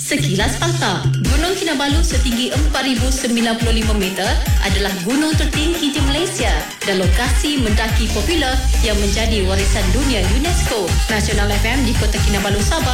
Sekilas Fakta. Gunung Kinabalu setinggi 4,095 meter adalah gunung tertinggi di Malaysia dan lokasi mendaki popular yang menjadi warisan dunia UNESCO. Nasional FM di Kota Kinabalu, Sabah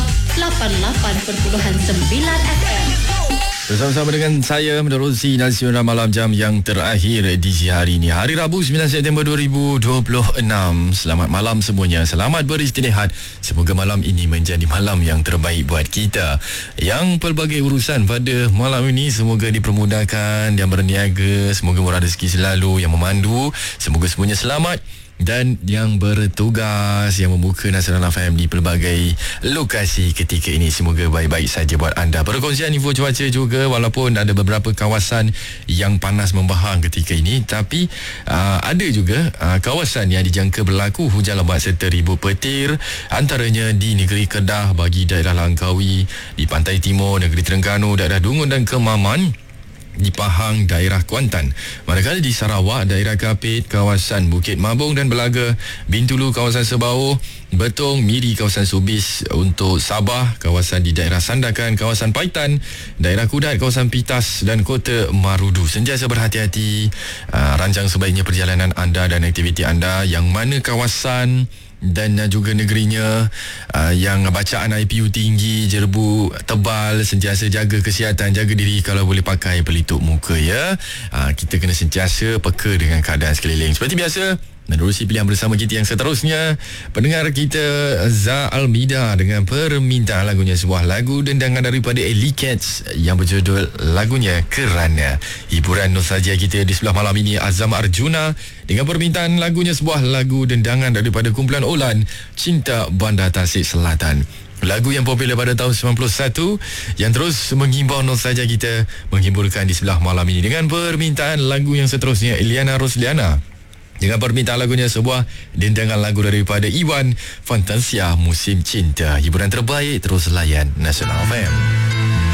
88.9 FM. Bersama-sama dengan saya menerusi Nasional Malam jam yang terakhir edisi hari ini, hari Rabu 9 September 2026. Selamat malam semuanya, selamat beristirahat. Semoga malam ini menjadi malam yang terbaik buat kita. Yang pelbagai urusan pada malam ini semoga dipermudahkan, yang berniaga semoga murah rezeki selalu, yang memandu semoga semuanya selamat, dan yang bertugas yang membuka Nasional FM di pelbagai lokasi ketika ini semoga baik-baik saja buat anda. Perkongsian info cuaca juga, walaupun ada beberapa kawasan yang panas membahang ketika ini, tapi ada juga kawasan yang dijangka berlaku hujan lebat serta ribu petir, antaranya di negeri Kedah bagi daerah Langkawi, di pantai timur negeri Terengganu, daerah Dungun dan Kemaman, di Pahang, daerah Kuantan. Manakala di Sarawak, daerah Kapit, kawasan Bukit Mabung dan Belaga, Bintulu, kawasan Sebauh, Betong, Miri, kawasan Subis. Untuk Sabah, kawasan di daerah Sandakan, kawasan Paitan, daerah Kudat, kawasan Pitas dan Kota Marudu. Sentiasa berhati-hati, rancang sebaiknya perjalanan anda dan aktiviti anda, yang mana kawasan dan juga negerinya yang bacaan IPU tinggi, jerbu tebal, sentiasa jaga kesihatan, jaga diri, kalau boleh pakai pelitup muka ya. Kita kena sentiasa peka dengan keadaan sekeliling. Seperti biasa, menerusi pilihan bersama kita yang seterusnya, pendengar kita Za Almida dengan permintaan lagunya, sebuah lagu dendangan daripada Ellie Cats yang berjudul lagunya Kerana. Hiburan nostalgia kita di sebelah malam ini, Azam Arjuna dengan permintaan lagunya, sebuah lagu dendangan daripada kumpulan Olan, Cinta Bandar Tasik Selatan. Lagu yang popular pada tahun 91 yang terus menghimbau nostalgia kita, menghiburkan di sebelah malam ini. Dengan permintaan lagu yang seterusnya, Eliana Rosliana dengan permintaan lagunya, sebuah dendangan lagu daripada Iwan, Fantasia Musim Cinta. Hiburan terbaik terus layan Nasional FM.